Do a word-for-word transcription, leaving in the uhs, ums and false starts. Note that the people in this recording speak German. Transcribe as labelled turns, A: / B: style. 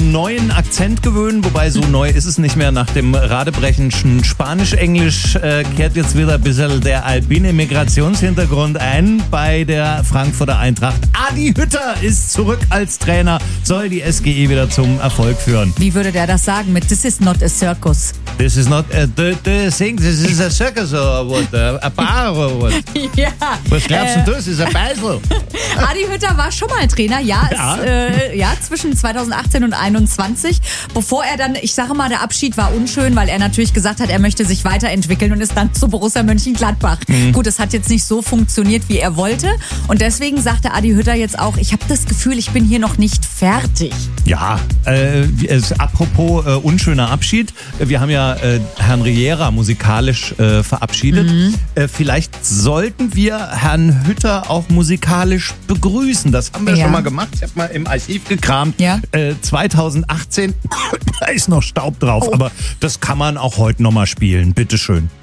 A: einen neuen Akzent gewöhnen, wobei so neu ist es nicht mehr. Nach dem radebrechendschen Spanisch-Englisch äh, kehrt jetzt wieder ein bisschen der alpine Migrationshintergrund ein bei der Frankfurter Eintracht. Adi Hütter ist zurück als Trainer, soll die S G E wieder zum Erfolg führen.
B: Wie würde der das sagen mit "This is not a circus"?
A: This is not a the, the thing, this is a circus or what? A bar or what?
B: Ja.
A: Was glaubst
B: äh,
A: du, das ist ein Beisel?
B: Adi Hütter war schon mal Trainer, ja,
A: Ja.
B: Ist, äh, ja, zwischen zweitausendachtzehn und einundzwanzig, bevor er dann, ich sage mal, der Abschied war unschön, weil er natürlich gesagt hat, er möchte sich weiterentwickeln und ist dann zu Borussia Mönchengladbach. Mhm. Gut, es hat jetzt nicht so funktioniert, wie er wollte, und deswegen sagte Adi Hütter jetzt auch, ich habe das Gefühl, ich bin hier noch nicht fertig.
A: Ja, äh, es, apropos äh, unschöner Abschied, wir haben ja äh, Herrn Riera musikalisch äh, verabschiedet. Mhm. Äh, vielleicht sollten wir Herrn Hütter auch musikalisch begrüßen. Das haben wir
B: Ja.
A: schon mal gemacht. Ich habe mal im Archiv gekramt.
B: Ja.
A: Äh, zweitausendachtzehn, da ist noch Staub drauf,
B: Oh.
A: aber das kann man auch heute noch mal spielen. Bitteschön.